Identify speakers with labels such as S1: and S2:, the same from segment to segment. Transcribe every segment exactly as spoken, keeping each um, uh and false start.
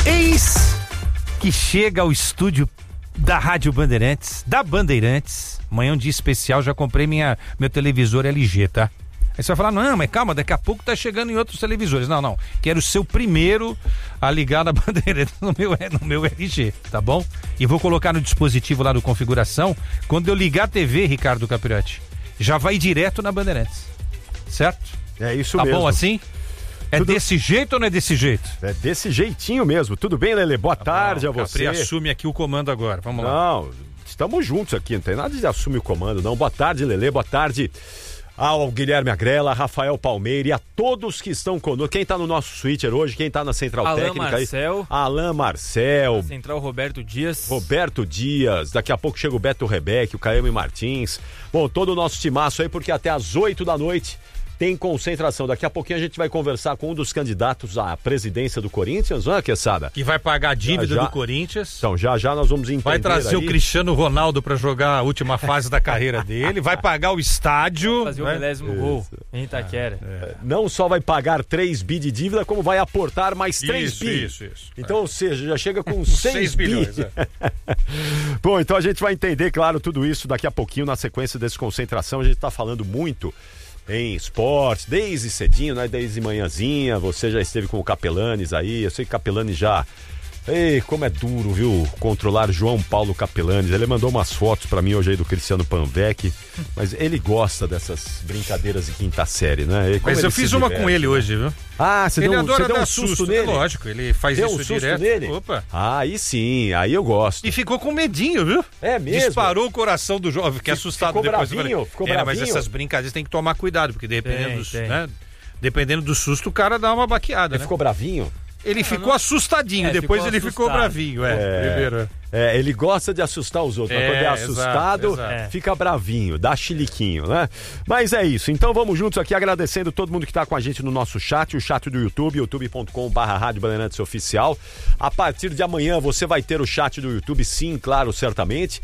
S1: Eis que chega ao estúdio da Rádio Bandeirantes, da Bandeirantes. Amanhã é um dia especial, já comprei minha, meu televisor L G, tá? Aí você vai falar, não, mas calma, daqui a pouco tá chegando em outros televisores. Não, não, quero ser o primeiro a ligar na Bandeirantes no meu, no meu L G, tá bom? E vou colocar no dispositivo lá do configuração, quando eu ligar a T V, Ricardo Capiriotti, já vai direto na Bandeirantes, certo?
S2: É isso
S1: tá
S2: mesmo.
S1: Tá bom assim? É
S2: Tudo...
S1: desse jeito ou não é desse jeito?
S2: É desse jeitinho mesmo. Tudo bem, Lelê? Boa
S1: tá
S2: tarde
S1: bom,
S2: a você.
S1: Capri assume aqui o comando agora. Vamos lá.
S2: Não, estamos juntos aqui. Não tem nada de assumir o comando, não. Boa tarde, Lelê. Boa tarde ao Guilherme Agrela, Rafael Palmeira e a todos que estão conosco. Quem está no nosso switcher hoje, quem está na Central
S3: Alan
S2: Técnica
S3: Marcel,
S2: aí? Alan Marcel.
S3: Central Roberto Dias.
S2: Roberto Dias. Daqui a pouco chega o Beto Rebeck, o Caeme Martins. Bom, todo o nosso timaço aí, porque até às oito da noite tem concentração. Daqui a pouquinho a gente vai conversar com um dos candidatos à presidência do Corinthians, não é, Quesada?
S1: Que vai pagar a dívida
S2: já, já.
S1: do Corinthians.
S2: Então, já já nós vamos entender.
S1: Vai trazer
S2: aí
S1: o Cristiano Ronaldo para jogar a última fase da carreira dele. Vai pagar o estádio.
S3: Vai fazer
S1: né?
S3: o milésimo gol em Itaquera.
S2: É. Não só vai pagar três bi de dívida, como vai aportar mais três
S1: isso,
S2: bi.
S1: Isso, isso.
S2: Então, é. ou seja, já chega com
S1: seis bilhões. É.
S2: Bom, então a gente vai entender, claro, tudo isso daqui a pouquinho na sequência desse concentração. A gente está falando muito em esportes, desde cedinho, né? Desde manhãzinha, você já esteve com o Capelanes aí, eu sei que o Capelanes já... Ei, como é duro, viu, controlar João Paulo Capelanes. Ele mandou umas fotos pra mim hoje aí do Cristiano Panvec, mas ele gosta dessas brincadeiras de quinta série, né?
S1: Mas eu fiz uma
S2: diverte,
S1: com ele
S2: né?
S1: hoje, viu?
S2: Ah, você
S1: ele
S2: deu,
S1: adora
S2: você deu
S1: dar
S2: um susto,
S1: susto
S2: nele?
S1: Lógico, ele faz
S2: deu
S1: isso
S2: um susto
S1: direto.
S2: nele?
S1: Opa.
S2: Ah, aí sim, aí eu gosto.
S1: E ficou com medinho, viu?
S2: É mesmo?
S1: Disparou o coração do jovem, fiquei assustado
S2: ficou
S1: depois.
S2: Bravinho, ficou
S1: é,
S2: bravinho?
S1: Mas essas brincadeiras tem que tomar cuidado, porque dependendo,
S3: Tem,
S1: dos,
S3: tem.
S1: né? Dependendo do susto, o cara dá uma baqueada,
S2: Ele
S1: né?
S2: ficou bravinho?
S1: Ele
S3: Não,
S1: ficou
S3: não...
S1: assustadinho,
S3: É,
S1: depois
S3: ficou
S1: ele ficou
S3: assustado.
S1: bravinho, é.
S2: É.
S1: Primeiro.
S2: É, ele gosta de assustar os outros,
S1: É,
S2: mas quando é
S1: exato,
S2: assustado,
S1: exato.
S2: fica bravinho, dá chiliquinho, né? Mas é isso, então vamos juntos aqui agradecendo todo mundo que tá com a gente no nosso chat, o chat do YouTube, youtube ponto com barra Rádio Bandeirantes Oficial. A partir de amanhã você vai ter o chat do YouTube, sim, claro, certamente,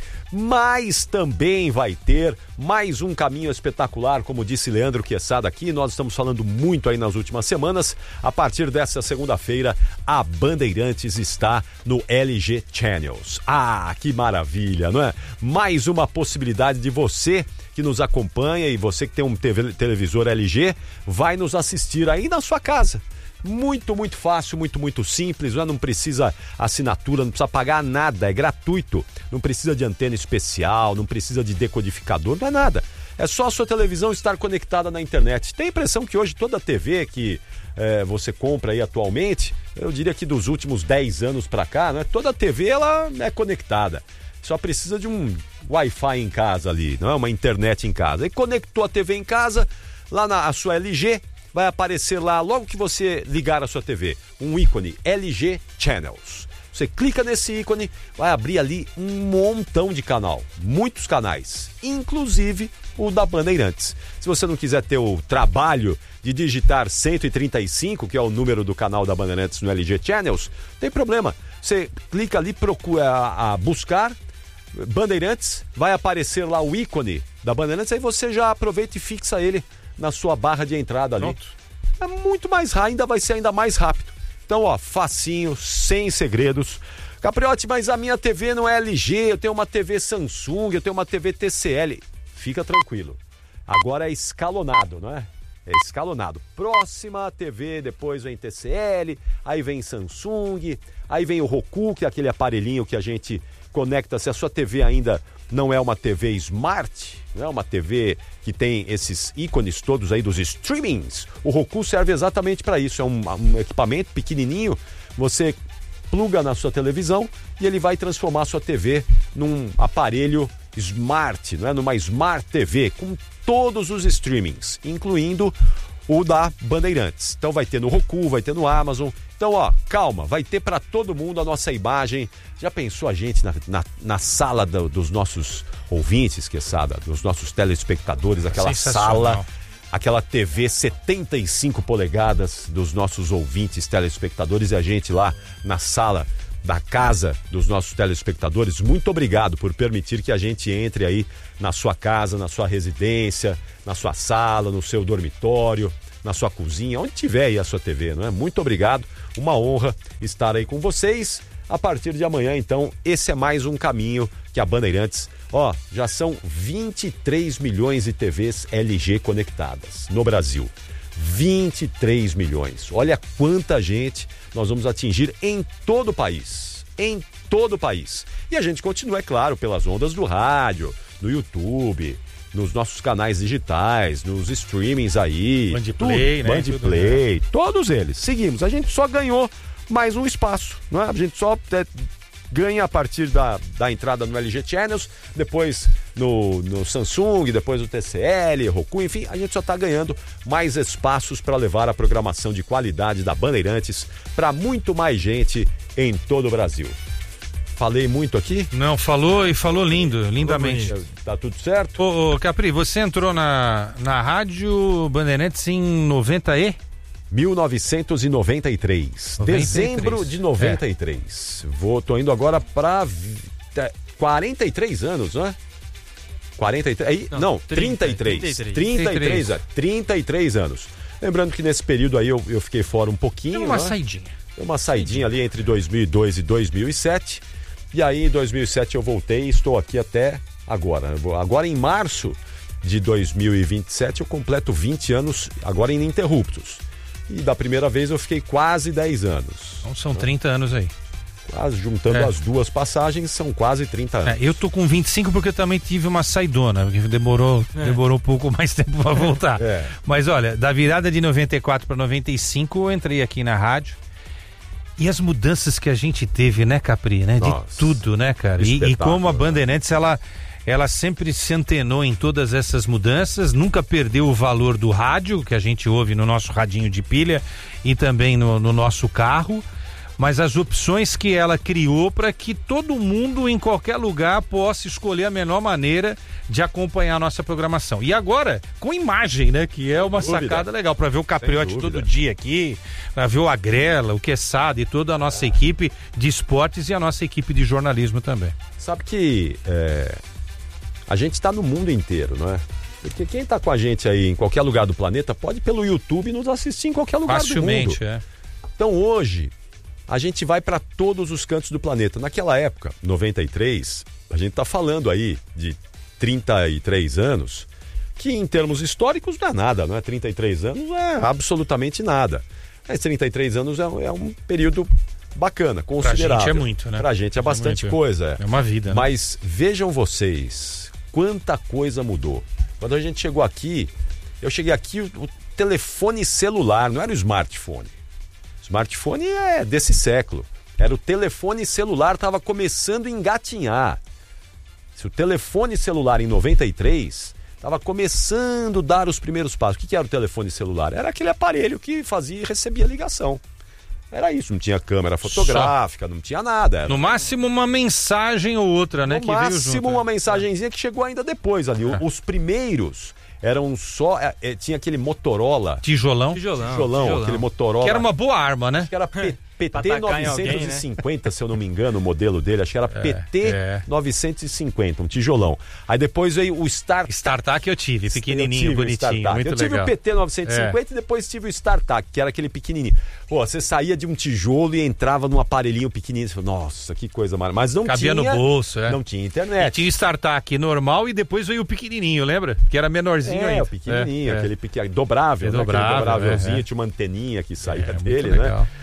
S2: mas também vai ter mais um caminho espetacular, como disse Leandro Quesada aqui, nós estamos falando muito aí nas últimas semanas. A partir dessa segunda-feira, a Bandeirantes está no L G Channels. Ah, que maravilha, não é? Mais uma possibilidade de você que nos acompanha e você que tem um T V, televisor L G, vai nos assistir aí na sua casa. Muito, muito fácil, muito, muito simples, não, é? Não precisa assinatura, não precisa pagar nada, é gratuito. Não precisa de antena especial, não precisa de decodificador, não é nada. É só a sua televisão estar conectada na internet. Tem a impressão que hoje toda T V que é, você compra aí atualmente, eu diria que dos últimos dez anos pra cá, né, toda T V ela é conectada. Só precisa de um Wi-Fi em casa ali, não é? Uma internet em casa. E conectou a T V em casa, lá na a sua L G, vai aparecer lá, logo que você ligar a sua T V, um ícone L G Channels. Você clica nesse ícone, vai abrir ali um montão de canal, muitos canais, inclusive o da Bandeirantes. Se você não quiser ter o trabalho de digitar cento e trinta e cinco, que é o número do canal da Bandeirantes no L G Channels, não tem problema. Você clica ali, procura a, a buscar Bandeirantes, vai aparecer lá o ícone da Bandeirantes, aí você já aproveita e fixa ele na sua barra de entrada ali.
S1: Pronto.
S2: É muito mais rápido, ainda vai ser ainda mais rápido. Então, ó, facinho, sem segredos. Capriotti, mas a minha T V não é L G, eu tenho uma T V Samsung, eu tenho uma T V T C L. Fica tranquilo. Agora é escalonado, não é? É escalonado. Próxima T V, depois vem T C L, aí vem Samsung, aí vem o Roku, que é aquele aparelhinho que a gente conecta. Se a sua T V ainda não é uma T V Smart, não é uma T V que tem esses ícones todos aí dos streamings, o Roku serve exatamente para isso. É um, um equipamento pequenininho, você pluga na sua televisão e ele vai transformar a sua T V num aparelho Smart, não é? Numa Smart T V com todos os streamings, incluindo o da Bandeirantes. Então vai ter no Roku, vai ter no Amazon. Então, ó, calma, vai ter para todo mundo a nossa imagem. Já pensou a gente na, na, na sala do, dos nossos ouvintes, Quesada, dos nossos telespectadores, aquela sala, aquela T V setenta e cinco polegadas dos nossos ouvintes, telespectadores, e a gente lá na sala da casa dos nossos telespectadores. Muito obrigado por permitir que a gente entre aí na sua casa, na sua residência, na sua sala, no seu dormitório, na sua cozinha, onde tiver aí a sua T V, não é? Muito obrigado, uma honra estar aí com vocês. A partir de amanhã, então, esse é mais um caminho que a Bandeirantes, ó, já são vinte e três milhões de T Vs L G conectadas no Brasil. vinte e três milhões. Olha quanta gente nós vamos atingir em todo o país. Em todo o país. E a gente continua, é claro, pelas ondas do rádio, no YouTube, nos nossos canais digitais, nos streamings aí.
S1: Bandplay, né?
S2: Bandplay, tudo, todos eles. Seguimos. A gente só ganhou mais um espaço, não é? A gente só é, ganha a partir da, da entrada no L G Channels, depois no, no Samsung, depois no T C L, Roku, enfim, a gente só está ganhando mais espaços para levar a programação de qualidade da Bandeirantes para muito mais gente em todo o Brasil. Falei muito aqui?
S1: Não, falou e falou lindo, lindamente.
S2: Tá tudo certo?
S1: Ô, ô Capri, você entrou na, na Rádio Bandeirantes em noventa e?
S2: mil novecentos e noventa e três.
S1: noventa e três.
S2: Dezembro de noventa e três. É. Vou, tô indo agora para quarenta e três anos, não é? quarenta e três, aí, não, não trinta, trinta e três. trinta e três. trinta e três, é, trinta e três anos. Lembrando que nesse período aí eu, eu fiquei fora um pouquinho.
S1: Deu uma
S2: né?
S1: saidinha.
S2: Deu uma saidinha ali entre dois mil e dois e dois mil e sete. E aí em dois mil e sete eu voltei e estou aqui até agora. Agora em março de dois mil e vinte e sete eu completo vinte anos, agora ininterruptos. E da primeira vez eu fiquei quase dez anos.
S1: Então são trinta anos aí.
S2: Quase, juntando
S1: É.
S2: as duas passagens, são quase trinta anos.
S1: É, eu tô com vinte e cinco porque eu também tive uma saidona, porque demorou,
S3: É.
S1: demorou um pouco mais tempo pra voltar.
S2: É.
S1: Mas olha, da virada de noventa e quatro para noventa e cinco eu entrei aqui na rádio. E as mudanças que a gente teve, né, Capri, né?
S2: Nossa.
S1: De tudo, né, cara? E, e como a
S2: Espetáculo,
S1: Bandeirantes, ela, ela sempre se antenou em todas essas mudanças, nunca perdeu o valor do rádio, que a gente ouve no nosso radinho de pilha e também no, no nosso carro, mas as opções que ela criou para que todo mundo, em qualquer lugar, possa escolher a melhor maneira de acompanhar a nossa programação. E agora, com imagem, né? Que é uma
S2: Dúvida.
S1: sacada legal, para ver o Capriotti
S2: dúvida.
S1: todo dia aqui, para ver o Agrela, o Quesada e toda a nossa equipe de esportes e a nossa equipe de jornalismo também.
S2: Sabe que é, a gente está no mundo inteiro, não é? Porque quem está com a gente aí em qualquer lugar do planeta pode pelo YouTube nos assistir em qualquer lugar do mundo.
S1: Facilmente, é.
S2: Então hoje a gente vai para todos os cantos do planeta. Naquela época, noventa e três, a gente está falando aí de trinta e três anos, que em termos históricos não é nada, não é? trinta e três anos é absolutamente nada. Mas trinta e três anos é, é um período bacana, considerável.
S1: Pra gente é muito, né?
S2: Pra gente é bastante coisa.
S1: É uma vida, né?
S2: Mas vejam vocês, quanta coisa mudou. Quando a gente chegou aqui, eu cheguei aqui, o, o telefone celular, não era o smartphone. O smartphone é desse século. Era o telefone celular, estava começando a engatinhar. Se o telefone celular em noventa e três estava começando a dar os primeiros passos. O que, que era o telefone celular? Era aquele aparelho que fazia e recebia ligação. Era isso, não tinha câmera fotográfica, Só. não tinha nada. Era...
S1: No máximo uma mensagem ou outra, né?
S2: No
S1: que
S2: máximo
S1: veio junto,
S2: uma
S1: né?
S2: mensagenzinha que chegou ainda depois ali.
S1: É.
S2: Os primeiros eram só... É, é, tinha aquele Motorola...
S1: Tijolão.
S3: Tijolão.
S2: Tijolão,
S3: tijolão.
S2: aquele Motorola...
S1: Que era uma boa arma, né?
S2: Acho que era P-
S3: Pra
S2: PT
S3: atacar em alguém,
S2: novecentos e cinquenta, se eu não me engano, o modelo dele. Acho que era P T
S1: é.
S2: novecentos e cinquenta, um tijolão. Aí depois veio o Star...
S1: StarTAC eu tive,
S2: Eu
S1: pequenininho,
S2: tive o
S1: bonitinho,
S2: StarTAC.
S1: muito
S2: Eu tive
S1: legal.
S2: o P T novecentos e cinquenta
S1: É.
S2: e depois tive o StarTAC, que era aquele pequenininho. Pô, você saía de um tijolo e entrava num aparelhinho pequenininho. Você falou, nossa, que coisa maravilhosa. Mas não
S1: Cabia
S2: tinha...
S1: no bolso, é.
S2: Não tinha
S1: E
S2: internet.
S1: tinha o StarTAC normal e depois veio o pequenininho, lembra? Que era menorzinho
S2: É,
S1: ainda.
S2: o pequenininho,
S1: É, é.
S2: aquele pequeno, dobrável,
S1: É
S2: né? Aquele
S1: dobrável,
S2: dobrávelzinho,
S1: é, é.
S2: tinha uma anteninha que saía
S1: É, muito
S2: dele, né?
S1: legal.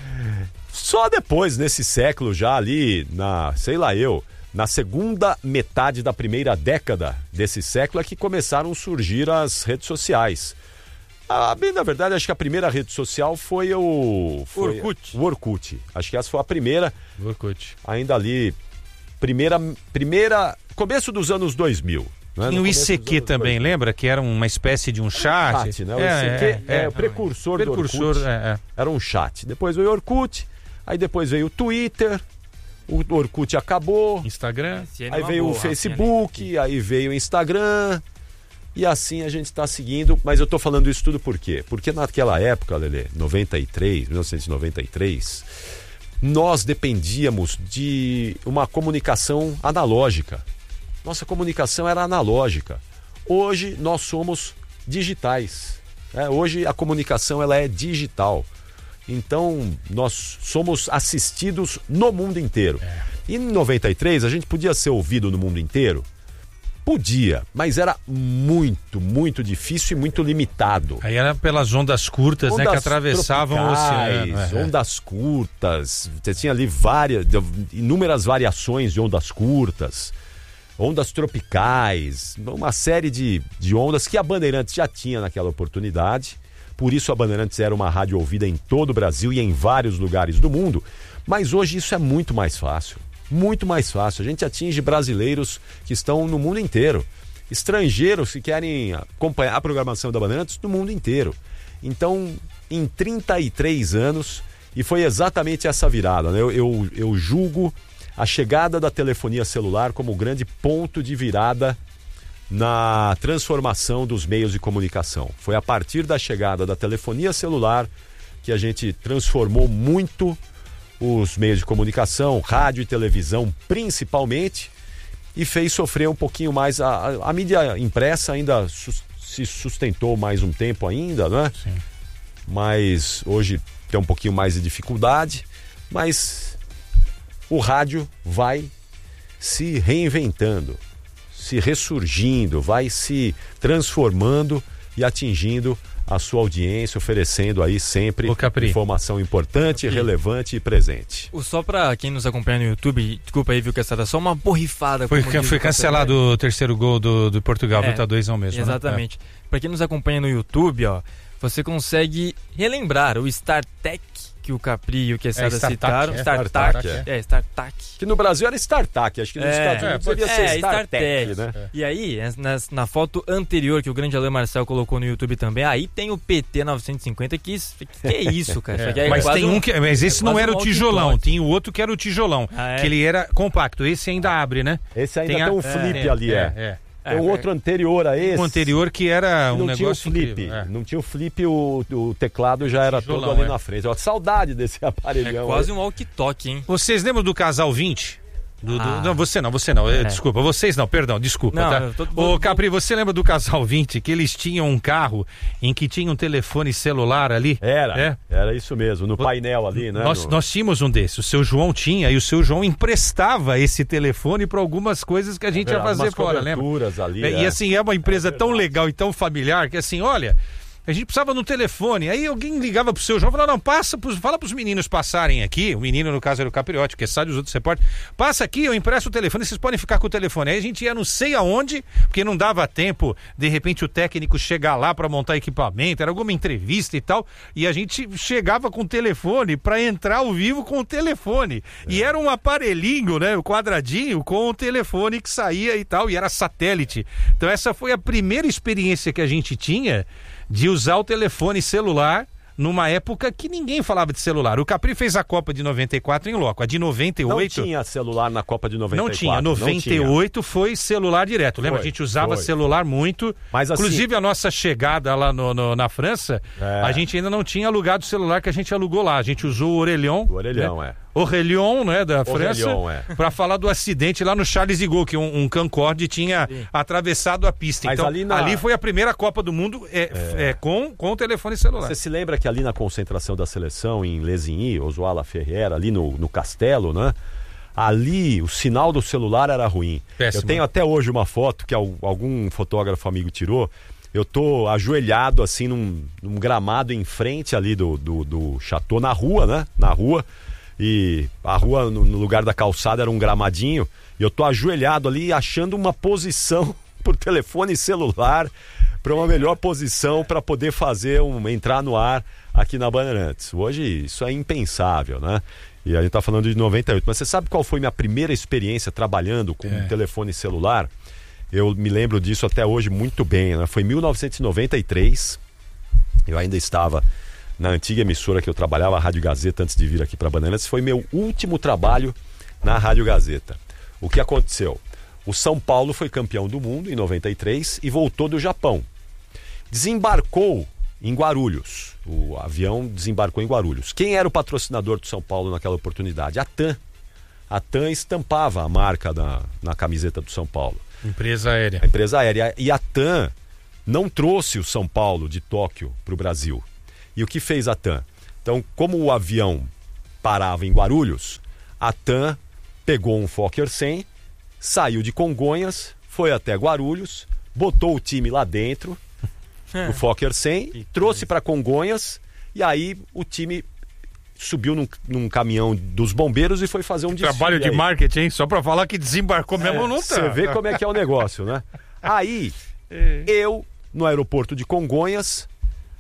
S2: Só depois, nesse século, já ali, na, sei lá eu, na segunda metade da primeira década desse século, é que começaram a surgir as redes sociais. Ah, bem, na verdade, acho que a primeira rede social foi o... Foi
S1: Orkut.
S2: O Orkut. Acho que essa foi a primeira,
S1: Orkut.
S2: ainda ali, primeira... primeira começo dos anos dois mil. Né?
S1: Tinha
S2: No
S1: o
S2: começo
S1: I C
S2: dos
S1: Q
S2: anos
S1: também,
S2: dois mil.
S1: lembra? Que era uma espécie de um chat.
S2: Chat, né? O I C Q é, o precursor,
S1: precursor
S2: do Orkut.
S1: é, é.
S2: Era um chat. Depois veio o Orkut, aí depois veio o Twitter, o Orkut acabou,
S1: Instagram.
S2: aí veio o Facebook, aí veio o Instagram, e assim a gente está seguindo. Mas eu estou falando isso tudo por quê? Porque naquela época, Lelê, noventa e três, mil novecentos e noventa e três, nós dependíamos de uma comunicação analógica. Nossa comunicação era analógica. Hoje nós somos digitais. É, hoje a comunicação ela é digital. Então, nós somos assistidos no mundo inteiro. É. E em noventa e três, a gente podia ser ouvido no mundo inteiro? Podia, mas era muito, muito difícil e muito limitado.
S1: Aí era pelas ondas curtas, ondas, né, que atravessavam o oceano. É.
S2: Ondas curtas, você tinha ali várias, inúmeras variações de ondas curtas, ondas tropicais, uma série de, de ondas que a Bandeirantes já tinha naquela oportunidade. Por isso a Bandeirantes era uma rádio ouvida em todo o Brasil e em vários lugares do mundo. Mas hoje isso é muito mais fácil. Muito mais fácil. A gente atinge brasileiros que estão no mundo inteiro. Estrangeiros que querem acompanhar a programação da Bandeirantes no mundo inteiro. Então, em trinta e três anos, e foi exatamente essa virada, né? eu, eu, eu julgo a chegada da telefonia celular como um grande ponto de virada na transformação dos meios de comunicação. Foi a partir da chegada da telefonia celular que a gente transformou muito os meios de comunicação, rádio e televisão principalmente, e fez sofrer um pouquinho mais. A, a, a mídia impressa ainda sus, se sustentou mais um tempo ainda, né? Sim. Mas hoje tem um pouquinho mais de dificuldade, mas o rádio vai se reinventando, se ressurgindo, vai se transformando e atingindo a sua audiência, oferecendo aí sempre informação importante, Capri. relevante e presente.
S3: O só pra quem nos acompanha no YouTube, desculpa aí, viu, que essa era só uma borrifada.
S1: Foi, foi cancelado o terceiro gol do, do Portugal, é, tá dois a um mesmo.
S3: Exatamente.
S1: Né? É.
S3: Pra quem nos acompanha no YouTube, ó, você consegue relembrar o StarTech que o Capri e o Quesada é, citaram.
S2: É,
S3: StarTech.
S2: É,
S3: é StarTech.
S2: Que no Brasil era StarTech, acho que nos
S3: é,
S2: Estados Unidos
S3: é,
S2: devia
S3: é,
S2: ser
S3: é,
S2: StarTech,
S3: Star
S2: né?
S3: É. E aí, na, na foto anterior que o grande Alain Marcel colocou no YouTube também, aí tem o P T novecentos e cinquenta, que, que é isso, cara?
S1: É.
S3: Isso é
S1: mas tem um que, mas esse
S3: é
S1: não era
S3: um
S1: o tijolão, tem o outro que era o tijolão,
S3: ah, é?
S1: que ele era compacto, esse ainda abre, né?
S2: Esse ainda tem,
S1: tem
S2: a... um
S1: a...
S2: flip
S1: é,
S2: ali, é.
S1: é. é.
S2: Tem um outro anterior a esse.
S1: Um anterior que era um
S2: não
S1: negócio
S2: tinha o flip,
S1: incrível, é.
S2: Não tinha o flip, o, o teclado já era
S1: tijolão,
S2: todo ali
S1: é.
S2: na frente. Ó, saudade desse aparelhão.
S3: É quase
S2: aí.
S3: um walkie-talkie, hein?
S1: Vocês lembram do Casal vinte? Do, do,
S3: ah.
S1: Não, você não, você não, é. Desculpa, vocês não, perdão, desculpa,
S3: não,
S1: tá?
S3: Tô,
S1: Ô, Capri, você lembra do Casal vinte, que eles tinham um carro em que tinha um telefone celular ali?
S2: Era,
S1: é?
S2: era isso mesmo, no painel ali, né?
S1: Nós,
S2: no...
S1: nós tínhamos um desses, o seu João tinha, e o seu João emprestava esse telefone para algumas coisas que a gente é, ia fazer fora, lembra?
S2: Ali,
S1: é,
S2: é.
S1: E assim, é uma empresa é tão legal e tão familiar que assim, olha... A gente precisava no telefone, aí alguém ligava pro seu João e falava, não, passa pros, fala pros meninos passarem aqui, o menino no caso era o Capriotti, que sabe os outros repórteres, passa aqui, eu empresto o telefone, vocês podem ficar com o telefone. Aí a gente ia não sei aonde, porque não dava tempo, de repente o técnico chegar lá para montar equipamento, era alguma entrevista e tal, e a gente chegava com o telefone para entrar ao vivo com o telefone. É. E era um aparelhinho, né, o quadradinho com o telefone que saía e tal, e era satélite. Então essa foi a primeira experiência que a gente tinha de usar o telefone celular numa época que ninguém falava de celular. O Capri fez a Copa de noventa e quatro em loco. A de noventa e oito...
S2: Não tinha celular na Copa de noventa e quatro.
S1: Não tinha. noventa e oito não tinha. Foi celular direto. Lembra? Foi, a gente usava foi. celular muito. Mas assim... Inclusive a nossa chegada lá no, no, na França, é. a gente ainda não tinha alugado o celular que a gente alugou lá. A gente usou o Orelhão.
S2: O Orelhão, né?
S1: é. Orelhão, né, da França,
S2: é.
S1: para falar do acidente lá no Charles de Gaulle, que um, um Concorde tinha Sim. atravessado a pista. Mas então, ali, na... ali foi a primeira Copa do Mundo é, é. É, com, com o telefone celular.
S2: Você se lembra que ali na concentração da seleção, em Lesigny, Oswald Ferreira, ali no, no Castelo, né? Ali, o sinal do celular era ruim. Péssimo. Eu tenho até hoje uma foto que algum fotógrafo amigo tirou. Eu tô ajoelhado, assim, num, num gramado em frente ali do, do, do chateau, na rua, né? Na rua. E a rua, no lugar da calçada, era um gramadinho. E eu tô ajoelhado ali, achando uma posição por telefone celular, para uma melhor posição para poder fazer um, entrar no ar aqui na Bandeirantes. Hoje isso é impensável, né? E a gente tá falando de noventa e oito. Mas você sabe qual foi minha primeira experiência trabalhando com é. um telefone celular? Eu me lembro disso até hoje muito bem, né? Foi em mil novecentos e noventa e três. Eu ainda estava na antiga emissora que eu trabalhava, a Rádio Gazeta, antes de vir aqui para Bandeirantes. Foi meu último trabalho na Rádio Gazeta. O que aconteceu? O São Paulo foi campeão do mundo em noventa e três e voltou do Japão. Desembarcou em Guarulhos. O avião desembarcou em Guarulhos. Quem era o patrocinador do São Paulo naquela oportunidade? A TAM. A TAM estampava a marca na, na camiseta do São Paulo.
S1: Empresa aérea.
S2: A empresa aérea. E a TAM, não trouxe o São Paulo de Tóquio para o Brasil. E o que fez a TAM? Então, como o avião parava em Guarulhos, a TAM pegou um Fokker cem, saiu de Congonhas, foi até Guarulhos, botou o time lá dentro, o Fokker cem, trouxe para Congonhas, e aí o time subiu num, num caminhão dos bombeiros e foi fazer um desfile.
S1: Trabalho de
S2: aí.
S1: marketing, hein? Só pra falar que desembarcou mesmo
S2: É,
S1: não tá.
S2: Você vê como é que é o negócio, né? Aí, eu, no aeroporto de Congonhas,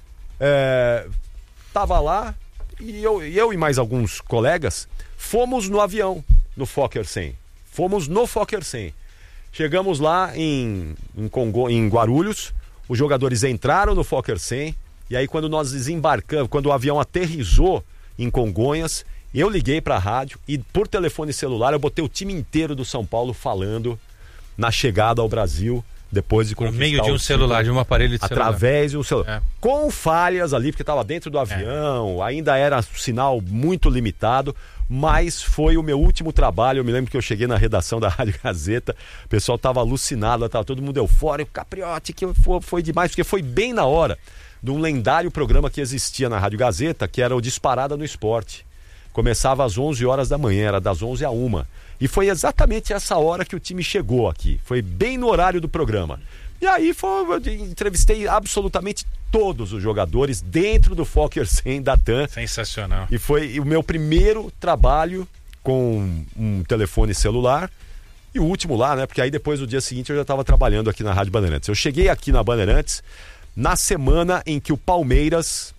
S2: é, tava lá, e eu, eu e mais alguns colegas fomos no avião, no Fokker cem. Fomos no Fokker cem. Chegamos lá em, em, Congo, em Guarulhos, os jogadores entraram no Fokker cem, e aí quando nós desembarcamos, quando o avião aterrissou em Congonhas, eu liguei para a rádio e por telefone celular eu botei o time inteiro do São Paulo falando na chegada ao Brasil, depois de
S1: Por
S2: conquistar
S1: meio de um
S2: o
S1: celular, de um aparelho de celular.
S2: através de um celular.
S1: É.
S2: Com falhas ali, porque estava dentro do avião, é. ainda era sinal muito limitado, mas foi o meu último trabalho. Eu me lembro que eu cheguei na redação da Rádio Gazeta, o pessoal estava alucinado, estava todo mundo eufórico, Capriotti, que foi, foi demais, porque foi bem na hora de um lendário programa que existia na Rádio Gazeta, que era o Disparada no Esporte. Começava às onze horas da manhã, era das onze à uma. E foi exatamente essa hora que o time chegou aqui. Foi bem no horário do programa. E aí foi, eu entrevistei absolutamente todos os jogadores dentro do Fokker cem da TAM.
S1: Sensacional.
S2: E foi o meu primeiro trabalho com um telefone celular. E o último lá, né? Porque aí depois, no dia seguinte, eu já estava trabalhando aqui na Rádio Bandeirantes. Eu cheguei aqui na Bandeirantes na semana em que o Palmeiras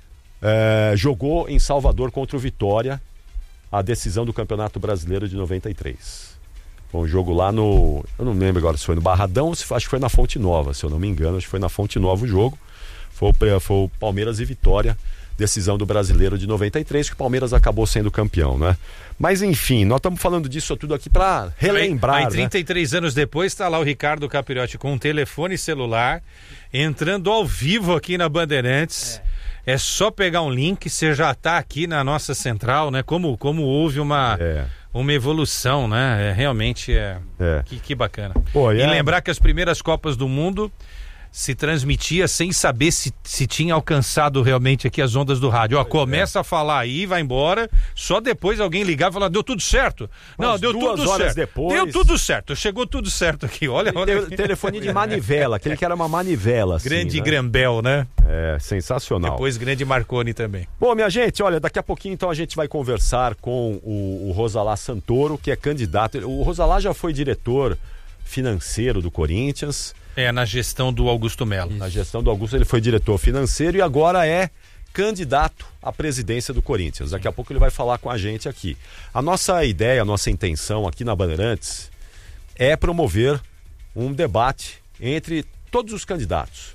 S2: é, jogou em Salvador contra o Vitória a decisão do Campeonato Brasileiro de noventa e três. Foi um jogo lá no... Eu não lembro agora se foi no Barradão ou se foi, acho que foi na Fonte Nova, se eu não me engano. Acho que foi na Fonte Nova o jogo. Foi, foi o Palmeiras e Vitória, decisão do Brasileiro de noventa e três, que o Palmeiras acabou sendo campeão, né? Mas enfim, nós estamos falando disso tudo aqui para relembrar,
S1: aí, aí,
S2: né?
S1: trinta e três anos depois está lá o Ricardo Capriotti com um telefone celular, entrando ao vivo aqui na Bandeirantes. É, é só pegar um link, você já está aqui na nossa central, né? Como, como houve uma,
S2: É.
S1: uma evolução, né? É, realmente é,
S2: É.
S1: Que, que bacana.
S2: Pô,
S1: e
S2: é-
S1: lembrar que as primeiras Copas do Mundo se transmitia sem saber se, se tinha alcançado realmente aqui as ondas do rádio. Ó, começa a falar aí, vai embora, só depois alguém ligar e falar, deu tudo certo. Não,
S2: Umas
S1: deu
S2: duas
S1: tudo
S2: horas
S1: certo.
S2: depois-
S1: Deu tudo certo, chegou tudo certo aqui, olha, olha.
S2: Te- Telefone de manivela, aquele que era uma manivela. Assim,
S1: Grande
S2: né?
S1: Grambel, né?
S2: É, sensacional.
S1: Depois grande Marconi também.
S2: Bom, minha gente, olha, daqui a pouquinho então a gente vai conversar com o, o Rosalá Santoro, que é candidato. O Rosalá já foi diretor financeiro do Corinthians.
S1: É, na gestão do Augusto Melo.
S2: Na gestão do Augusto ele foi diretor financeiro e agora é candidato à presidência do Corinthians. Daqui a pouco ele vai falar com a gente aqui. A nossa ideia, a nossa intenção aqui na Bandeirantes é promover um debate entre todos os candidatos.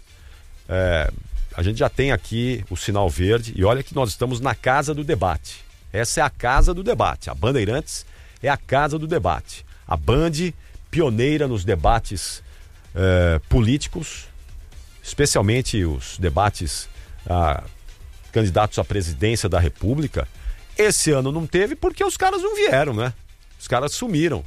S2: É, a gente já tem aqui o sinal verde e olha que nós estamos na casa do debate. Essa é a casa do debate. A Bandeirantes é a casa do debate. A Band, pioneira nos debates é, políticos, especialmente os debates a, candidatos à presidência da República. Esse ano não teve porque os caras não vieram, né? Os caras sumiram.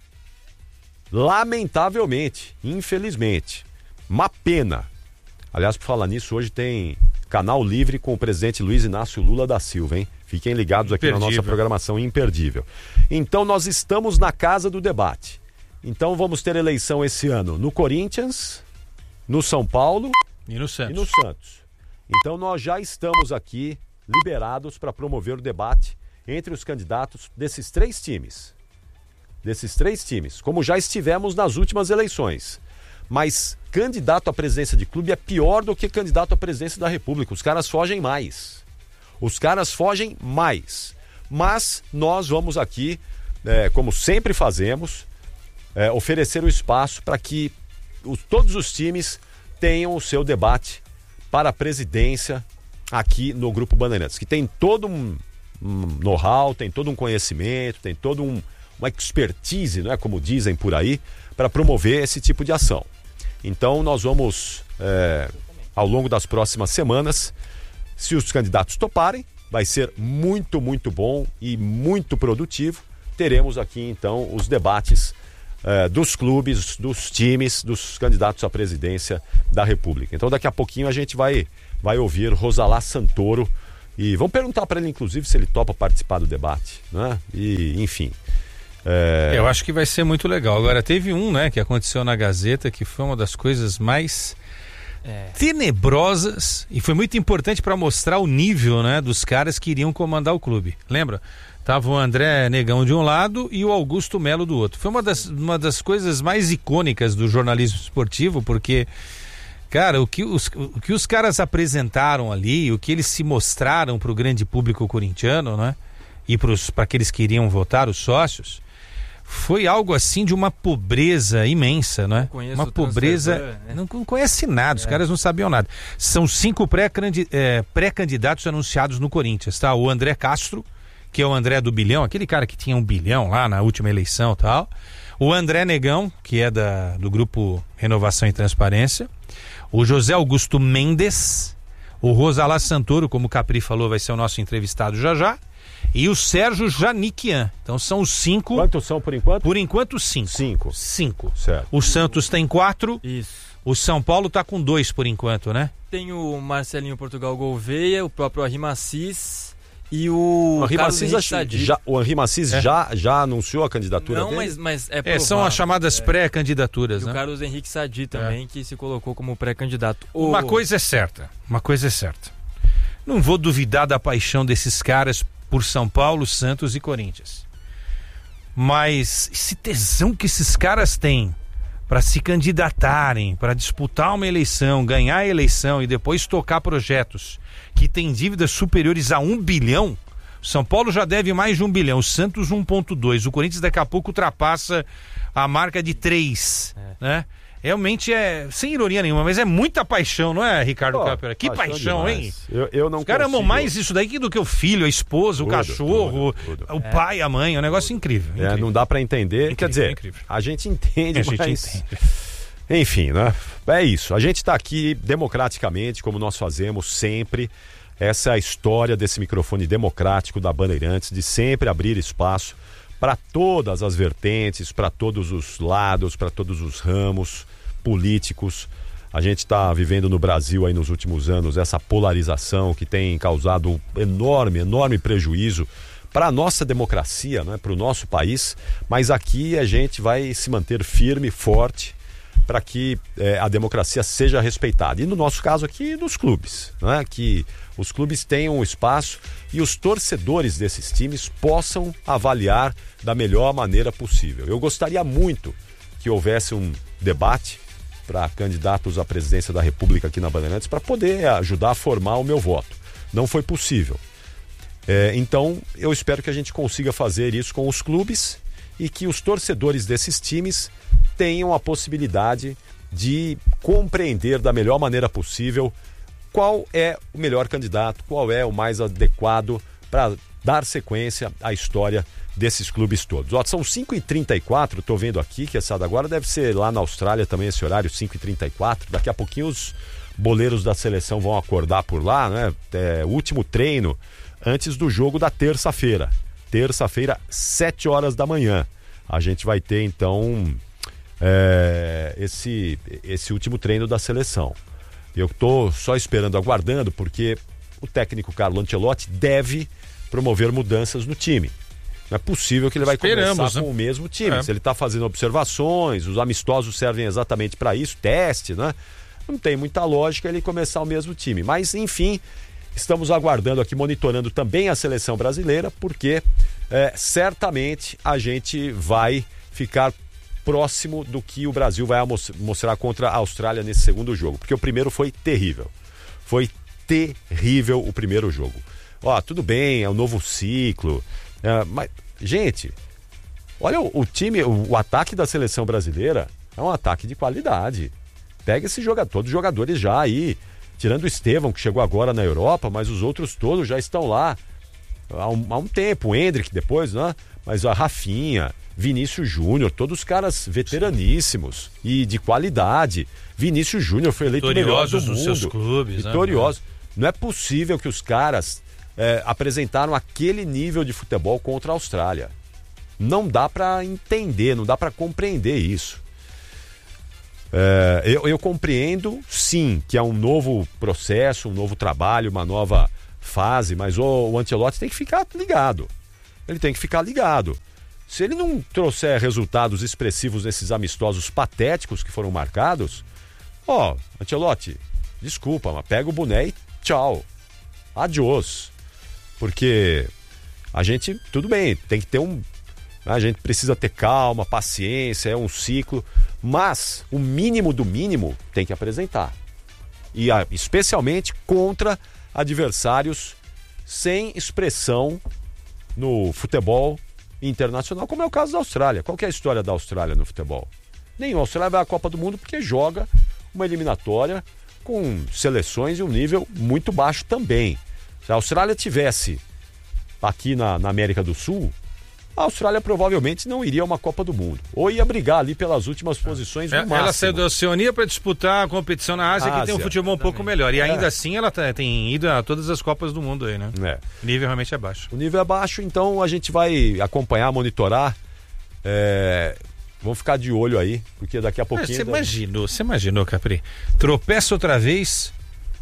S2: Lamentavelmente, infelizmente. Uma pena. Aliás, por falar nisso, hoje tem Canal Livre com o presidente Luiz Inácio Lula da Silva, hein? Fiquem ligados aqui na nossa programação imperdível. Então, nós estamos na casa do debate. Então, vamos ter eleição esse ano no Corinthians, no São Paulo
S1: E no Santos.
S2: e no Santos. Então, nós já estamos aqui liberados para promover o debate entre os candidatos desses três times. Desses três times, como já estivemos nas últimas eleições. Mas candidato à presidência de clube é pior do que candidato à presidência da República. Os caras fogem mais. Os caras fogem mais. Mas nós vamos aqui, é, como sempre fazemos, é, oferecer o espaço para que os, todos os times tenham o seu debate para a presidência aqui no Grupo Bandeirantes, que tem todo um, um know-how, tem todo um conhecimento, tem todo um, uma expertise, não é, como dizem por aí, para promover esse tipo de ação. Então nós vamos, é, ao longo das próximas semanas, se os candidatos toparem, vai ser muito, muito bom e muito produtivo. Teremos aqui então os debates é, dos clubes, dos times, dos candidatos à presidência da República. Então daqui a pouquinho a gente vai, vai ouvir Rosalá Santoro e vamos perguntar para ele, inclusive, se ele topa participar do debate, né? E, enfim... É...
S1: Eu acho que vai ser muito legal. Agora, teve um, né, que aconteceu na Gazeta, que foi uma das coisas mais é. tenebrosas e foi muito importante para mostrar o nível, né, dos caras que iriam comandar o clube. Lembra? Tava o André Negão de um lado e o Augusto Melo do outro. Foi uma das, uma das coisas mais icônicas do jornalismo esportivo, porque, cara, o que os, o que os caras apresentaram ali, o que eles se mostraram para o grande público corintiano, né, e para aqueles que iriam votar, os sócios, foi algo assim de uma pobreza imensa, né? Uma pobreza... Né? Não, não conhece nada, os é. caras não sabiam nada. São cinco pré-candidatos anunciados no Corinthians, tá? O André Castro, que é o André do bilhão, aquele cara que tinha um bilhão lá na última eleição e tal. O André Negão, que é da, do grupo Renovação e Transparência. O José Augusto Mendes. O Rosalá Santoro, como o Capri falou, vai ser o nosso entrevistado já já. E o Sérgio Janiquian. Então são os cinco.
S2: Quantos são por enquanto?
S1: Por enquanto, cinco.
S2: Cinco.
S1: Cinco.
S2: Certo.
S1: O Santos tem quatro.
S3: Isso.
S1: O São Paulo tá com dois por enquanto, né?
S3: Tem o Marcelinho Portugal Gouveia, o próprio Henri Massis e o,
S2: o Henri
S3: Carlos
S2: Massis,
S3: Henrique
S2: já, o Henri Massis é. já, já anunciou a candidatura
S3: Não,
S2: dele?
S3: mas, mas é,
S1: é São as chamadas é. pré-candidaturas,
S3: e
S1: né?
S3: o Carlos Henrique Sadi também, é. que se colocou como pré-candidato.
S1: Uma o... coisa é certa, uma coisa é certa. Não vou duvidar da paixão desses caras por São Paulo, Santos e Corinthians. Mas esse tesão que esses caras têm para se candidatarem, para disputar uma eleição, ganhar a eleição e depois tocar projetos que têm dívidas superiores a um bilhão, São Paulo já deve mais de um bilhão, o Santos um ponto dois, o Corinthians daqui a pouco ultrapassa a marca de três, é. né? Realmente é, sem ironia nenhuma, mas é muita paixão, não é, Ricardo oh, Capera? Que paixão, demais. hein?
S2: Eu, eu não
S1: Os caras
S2: consigo...
S1: amam mais isso daí do que o filho, a esposa, tudo, o cachorro, tudo, tudo. o é. pai, a mãe. É um negócio incrível. incrível.
S2: É, não dá pra entender.
S1: Incrível,
S2: Quer dizer,
S1: incrível.
S2: a gente entende,
S1: a gente
S2: mas...
S1: entende.
S2: Enfim, né? É isso. A gente tá aqui democraticamente, como nós fazemos sempre. Essa é a história desse microfone democrático da Bandeirantes, de sempre abrir espaço para todas as vertentes, para todos os lados, para todos os ramos políticos. A gente está vivendo no Brasil aí nos últimos anos essa polarização que tem causado enorme, enorme prejuízo para a nossa democracia, né? Para o nosso país, mas aqui a gente vai se manter firme, forte, para que eh, a democracia seja respeitada. E no nosso caso aqui, dos clubes, né? Que os clubes tenham um espaço e os torcedores desses times possam avaliar da melhor maneira possível. Eu gostaria muito que houvesse um debate para candidatos à presidência da República aqui na Bandeirantes para poder ajudar a formar o meu voto. Não foi possível. É, então, eu espero que a gente consiga fazer isso com os clubes e que os torcedores desses times tenham a possibilidade de compreender da melhor maneira possível qual é o melhor candidato, qual é o mais adequado para dar sequência à história desses clubes todos. Ó, são cinco e trinta e quatro, tô vendo aqui que essa agora deve ser lá na Austrália também esse horário, cinco e trinta e quatro. Daqui a pouquinho os boleiros da seleção vão acordar por lá, né? É, o último treino antes do jogo da terça-feira. Terça-feira, sete horas da manhã. A gente vai ter então é, esse, esse último treino da seleção. Eu tô só esperando, aguardando, porque o técnico Carlo Ancelotti deve promover mudanças no time. Não é possível que ele vai
S1: Esperamos,
S2: começar
S1: né?
S2: com o mesmo time.
S1: É.
S2: Se ele está fazendo observações, os amistosos servem exatamente para isso, teste, né? Não tem muita lógica ele começar o mesmo time. Mas, enfim, estamos aguardando aqui, monitorando também a seleção brasileira, porque é, certamente a gente vai ficar próximo do que o Brasil vai mostrar contra a Austrália nesse segundo jogo. Porque o primeiro foi terrível. Foi terrível o primeiro jogo. Ó, tudo bem, é um novo ciclo... É, mas, gente, olha o, o time, o, o ataque da seleção brasileira é um ataque de qualidade. Pega esse jogador, todos os jogadores já aí, tirando o Estevão, que chegou agora na Europa, mas os outros todos já estão lá há um, há um tempo. O Endrick depois, né? Mas a Rafinha, Vinícius Júnior, todos os caras veteraníssimos e de qualidade. Vinícius Júnior foi eleito melhor do mundo.
S1: Nos seus clubes,
S2: vitorioso. Né? Não é possível que os caras É, apresentaram aquele nível de futebol contra a Austrália. não dá para entender, não dá para compreender isso. É, eu, eu compreendo, sim, que é um novo processo, um novo trabalho, uma nova fase, mas o, o Ancelotti tem que ficar ligado. Ele tem que ficar ligado. Se ele não trouxer resultados expressivos nesses amistosos patéticos que foram marcados, ó, Ancelotti, desculpa, mas pega o boné e tchau. Adiós. Porque a gente, tudo bem, tem que ter um... A gente precisa ter calma, paciência, é um ciclo, mas o mínimo do mínimo tem que apresentar. E a, especialmente contra adversários sem expressão no futebol internacional, como é o caso da Austrália. Qual que é a história da Austrália no futebol? Nenhum. A Austrália vai à Copa do Mundo porque joga uma eliminatória com seleções de um nível muito baixo também. Se a Austrália tivesse aqui na, na América do Sul, a Austrália provavelmente não iria a uma Copa do Mundo. Ou ia brigar ali pelas últimas posições do
S1: é,
S2: máximo.
S1: Ela saiu da Oceania para disputar a competição na Ásia, Ásia, que tem um futebol um pouco melhor. E ainda é. assim ela tá, tem ido a todas as Copas do Mundo aí, né? É. O nível realmente é baixo.
S2: O nível é baixo, então a gente vai acompanhar, monitorar. É... Vamos ficar de olho aí, porque daqui a pouquinho...
S1: Você imaginou, você imaginou, Capri? Tropeça outra vez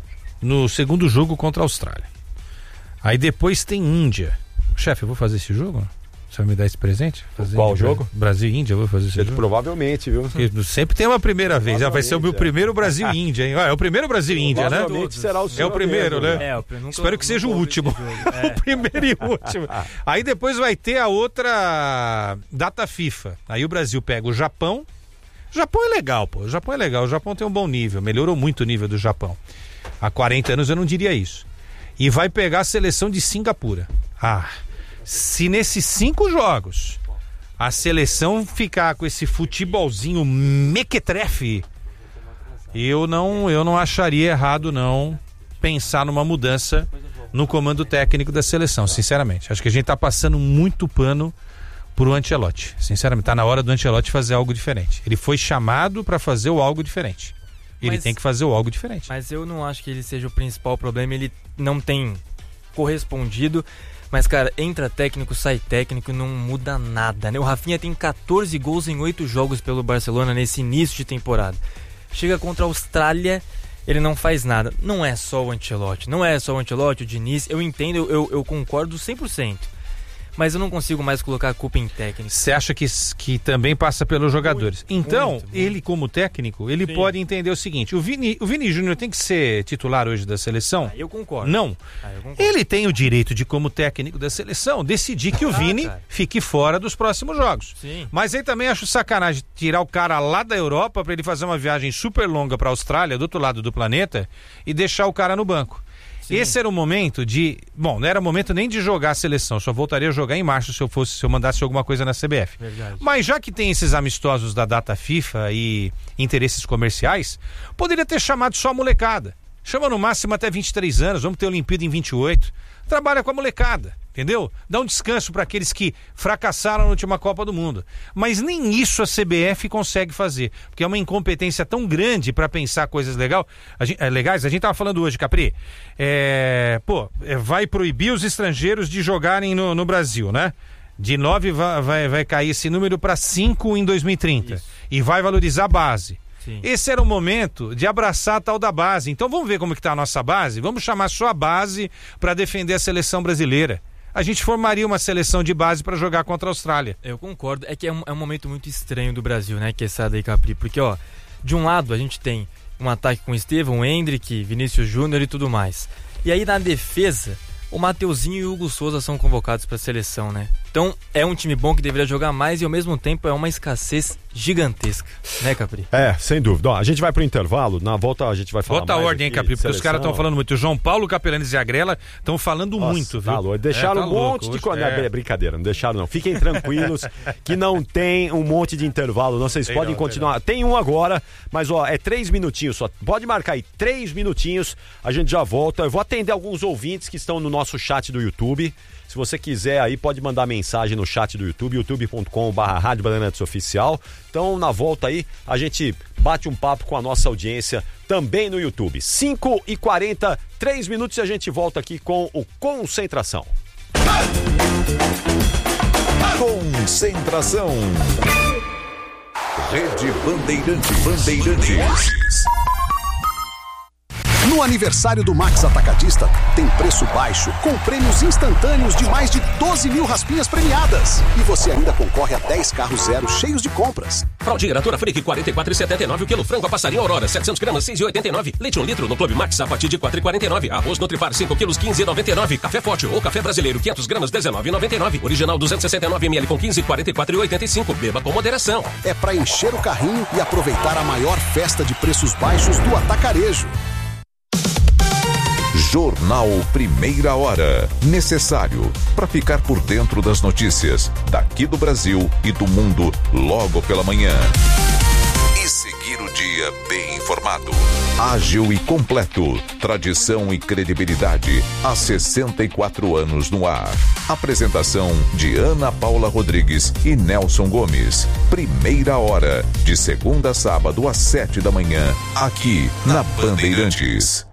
S1: no segundo jogo contra a Austrália. Aí depois tem Índia. Chefe, eu vou fazer esse jogo? Você vai me dar esse presente? Fazer
S2: Qual
S1: de
S2: jogo?
S1: Brasil e Índia, eu vou fazer esse
S2: Ele,
S1: jogo?
S2: Provavelmente, viu?
S1: Porque sempre tem uma primeira vez. Já vai ser o meu primeiro Brasil e Índia, hein? É o primeiro Brasil e Índia, né?
S2: Provavelmente será o seu.
S1: É o primeiro,
S2: mesmo,
S1: né?
S3: É, eu nunca,
S1: Espero que seja o último.
S3: É.
S1: O primeiro e último. Aí depois vai ter a outra data FIFA. Aí o Brasil pega o Japão. O Japão é legal, pô. O Japão é legal. O Japão tem um bom nível. Melhorou muito o nível do Japão. Há quarenta anos eu não diria isso. E vai pegar a seleção de Singapura. Ah, se nesses cinco jogos a seleção ficar com esse futebolzinho mequetrefe, eu não, eu não acharia errado não pensar numa mudança no comando técnico da seleção, sinceramente. Acho que a gente tá passando muito pano pro Ancelotti, sinceramente. Tá na hora do Ancelotti fazer algo diferente. Ele foi chamado para fazer o algo diferente. Ele mas, tem que fazer o algo diferente.
S3: Mas eu não acho que ele seja o principal problema. Ele não tem correspondido. Mas, cara, entra técnico, sai técnico, não muda nada, né? O Rafinha tem catorze gols em oito jogos pelo Barcelona nesse início de temporada. Chega contra a Austrália, ele não faz nada. Não é só o Ancelotti, não é só o Ancelotti, o Diniz. Eu entendo, eu, eu concordo cem por cento. Mas eu não consigo mais colocar a culpa em técnico.
S1: Você acha que, que também passa pelos jogadores? Muito, então, muito, ele muito. Como técnico, ele Sim. pode entender o seguinte, o Vini, o Vini Júnior tem que ser titular hoje da seleção?
S3: Ah, eu concordo.
S1: Não.
S3: Ah, eu concordo.
S1: Ele tem o direito de, como técnico da seleção, decidir que o ah, Vini cara. fique fora dos próximos jogos.
S3: Sim.
S1: Mas aí também acho sacanagem tirar o cara lá da Europa para ele fazer uma viagem super longa para a Austrália, do outro lado do planeta, e deixar o cara no banco. Sim. Esse era o momento de... Bom, não era o momento nem de jogar a seleção, só voltaria a jogar em março se eu fosse, se eu mandasse alguma coisa na C B F.
S3: Verdade.
S1: Mas já que tem esses amistosos da data FIFA e interesses comerciais, poderia ter chamado só a molecada. Chama no máximo até vinte e três anos, vamos ter Olimpíada em vinte e oito. Trabalha com a molecada, entendeu? Dá um descanso para aqueles que fracassaram na última Copa do Mundo. Mas nem isso a C B F consegue fazer, porque é uma incompetência tão grande para pensar coisas legal, a gente, é, legais. A gente tava falando hoje, Capri, é, pô, é, vai proibir os estrangeiros de jogarem no, no Brasil, né? De nove vai, vai, vai cair esse número para cinco em dois mil e trinta. Isso. E vai valorizar a base. Sim. Esse era o momento de abraçar a tal da base. Então vamos ver como que tá a nossa base? Vamos chamar só a base para defender a seleção brasileira. A gente formaria uma seleção de base para jogar contra a Austrália.
S3: Eu concordo. É que é um, é um momento muito estranho do Brasil, né? Que é essa daí, Capri. Porque, ó, de um lado a gente tem um ataque com Estevão, Hendrick, Vinícius Júnior e tudo mais. E aí na defesa, o Mateuzinho e o Hugo Souza são convocados para a seleção, né? Então é um time bom que deveria jogar mais e ao mesmo tempo é uma escassez gigantesca, né, Capri?
S2: É, sem dúvida. Ó, a gente vai pro intervalo, na volta a gente vai falar
S1: Volta
S2: mais
S1: a ordem, hein, Capri, porque os caras estão falando muito. O João Paulo, Capelanes e a Grela estão falando Nossa, muito, viu?
S2: Tá louco. Deixaram é, tá um monte louco, de coisa. É. Brincadeira, não deixaram não. Fiquem tranquilos que não tem um monte de intervalo, não. Vocês tem podem não, continuar. Tem, tem um agora, mas ó, é três minutinhos só. Pode marcar aí, três minutinhos, a gente já volta. Eu vou atender alguns ouvintes que estão no nosso chat do YouTube. Se você quiser aí, pode mandar mensagem no chat do YouTube, youtube ponto com barra Rádio Bandeirantes Oficial. Então, na volta aí, a gente bate um papo com a nossa audiência também no YouTube. cinco e quarenta, três minutos e a gente volta aqui com o Concentração.
S4: Concentração. Rede Bandeirantes. Bandeirantes.
S5: No aniversário do Max Atacadista, tem preço baixo, com prêmios instantâneos de mais de doze mil raspinhas premiadas. E você ainda concorre a dez carros zero cheios de compras.
S6: Fraldinha Natura Fric, quarenta e quatro reais e setenta e nove o quilo. Frango a passarinho Aurora, setecentos gramas, seis reais e oitenta e nove. Leite um litro no Clube Max, a partir de quatro reais e quarenta e nove. Arroz Nutripar, cinco quilos, quinze reais e noventa e nove. Café Forte ou Café Brasileiro, quinhentos gramas, dezenove reais e noventa e nove. Original, duzentos e sessenta e nove mililitros com quinze, quarenta e quatro reais e oitenta e cinco. Beba com moderação.
S5: É para encher o carrinho e aproveitar a maior festa de preços baixos do atacarejo.
S4: Jornal Primeira Hora. Necessário para ficar por dentro das notícias daqui do Brasil e do mundo logo pela manhã. E seguir o dia bem informado. Ágil e completo. Tradição e credibilidade. Há sessenta e quatro anos no ar. Apresentação de Ana Paula Rodrigues e Nelson Gomes. Primeira Hora. De segunda a sábado às sete da manhã. Aqui na Bandeirantes.